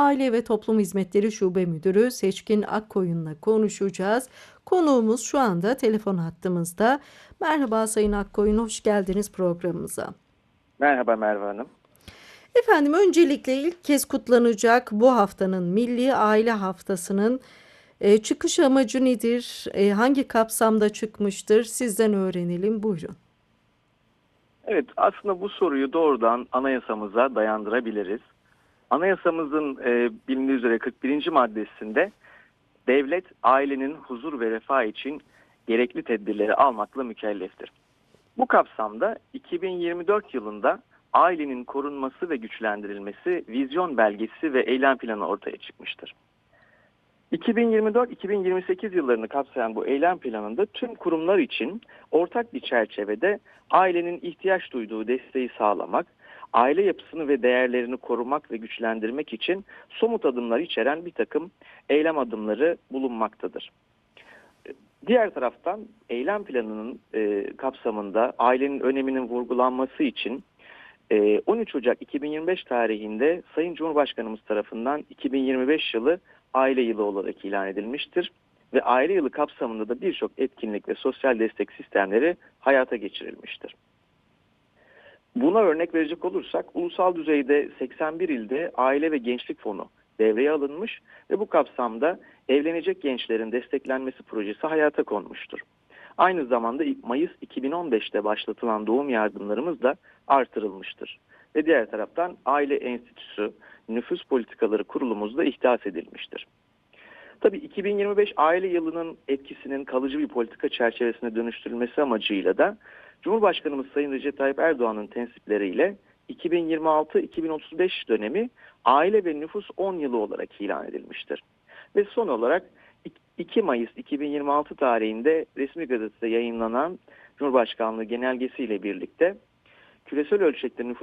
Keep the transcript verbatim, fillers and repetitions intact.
Aile ve Toplum Hizmetleri Şube Müdürü Seçkin Akkoyun'la konuşacağız. Konuğumuz şu anda telefon hattımızda. Merhaba Sayın Akkoyun, hoş geldiniz programımıza. Merhaba Merve Hanım. Efendim, öncelikle ilk kez kutlanacak bu haftanın Milli Aile Haftası'nın e, çıkış amacı nedir? E, hangi kapsamda çıkmıştır? Sizden öğrenelim. Buyurun. Evet, aslında bu soruyu doğrudan anayasamıza dayandırabiliriz. Anayasamızın e, bilindiği üzere kırk birinci maddesinde devlet ailenin huzur ve refah için gerekli tedbirleri almakla mükelleftir. Bu kapsamda iki bin yirmi dört yılında ailenin korunması ve güçlendirilmesi vizyon belgesi ve eylem planı ortaya çıkmıştır. iki bin yirmi dört iki bin yirmi sekiz yıllarını kapsayan bu eylem planında tüm kurumlar için ortak bir çerçevede ailenin ihtiyaç duyduğu desteği sağlamak, aile yapısını ve değerlerini korumak ve güçlendirmek için somut adımlar içeren bir takım eylem adımları bulunmaktadır. Diğer taraftan eylem planının e, kapsamında ailenin öneminin vurgulanması için e, on üç Ocak iki bin yirmi beş tarihinde Sayın Cumhurbaşkanımız tarafından iki bin yirmi beş yılı aile yılı olarak ilan edilmiştir ve aile yılı kapsamında da birçok etkinlik ve sosyal destek sistemleri hayata geçirilmiştir. Buna örnek verecek olursak ulusal düzeyde seksen bir ilde aile ve gençlik fonu devreye alınmış ve bu kapsamda evlenecek gençlerin desteklenmesi projesi hayata konmuştur. Aynı zamanda Mayıs iki bin on beşte başlatılan doğum yardımlarımız da artırılmıştır. Ve diğer taraftan Aile Enstitüsü Nüfus Politikaları Kurulumuz da ihdas edilmiştir. Tabii iki bin yirmi beş aile yılının etkisinin kalıcı bir politika çerçevesine dönüştürülmesi amacıyla da Cumhurbaşkanımız Sayın Recep Tayyip Erdoğan'ın tensipleriyle iki bin yirmi altı iki bin otuz beş dönemi aile ve nüfus on yılı olarak ilan edilmiştir. Ve son olarak iki Mayıs iki bin yirmi altı tarihinde resmi gazetede yayınlanan Cumhurbaşkanlığı genelgesiyle birlikte küresel ölçekte nüfus